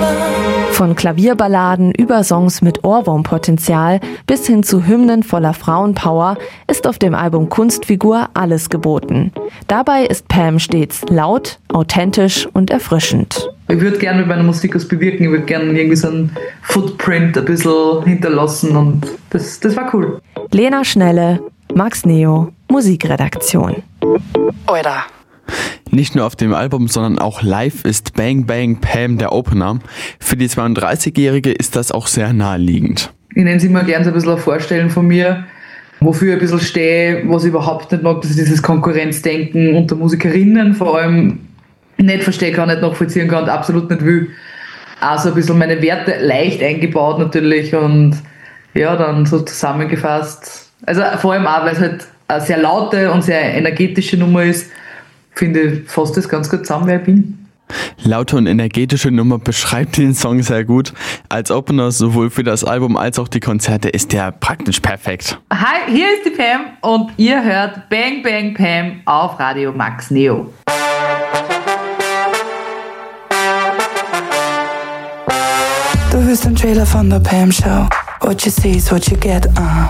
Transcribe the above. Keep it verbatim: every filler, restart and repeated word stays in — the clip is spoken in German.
Von Klavierballaden über Songs mit Ohrwurmpotenzial bis hin zu Hymnen voller Frauenpower ist auf dem Album Kunstfigur alles geboten. Dabei ist Pam stets laut, authentisch und erfrischend. Ich würde gerne mit meiner Musik was bewirken, ich würde gerne irgendwie so einen Footprint ein bisschen hinterlassen und das, das war cool. Lena Schnelle, Max Neo, Musikredaktion. Oida. Nicht nur auf dem Album, sondern auch live ist Bang Bang Pam der Opener. Für die zweiunddreißigjährige ist das auch sehr naheliegend. Ich nenne es immer gerne so ein bisschen ein Vorstellen von mir, wofür ich ein bisschen stehe, was ich überhaupt nicht mag, das ist dieses Konkurrenzdenken unter Musikerinnen, vor allem nicht verstehe kann, nicht nachvollziehen kann und absolut nicht will. Also ein bisschen meine Werte leicht eingebaut natürlich und ja, dann so zusammengefasst. Also vor allem auch, weil es halt eine sehr laute und sehr energetische Nummer ist, finde ich, fasst das ganz gut zusammen, wer ich bin. Laute und energetische Nummer beschreibt den Song sehr gut. Als Opener sowohl für das Album als auch die Konzerte ist der praktisch perfekt. Hi, hier ist die Pam und ihr hört Bang Bang Pam auf Radio Max Neo. Du hörst den Trailer von der Pam Show. What you see is what you get, uh.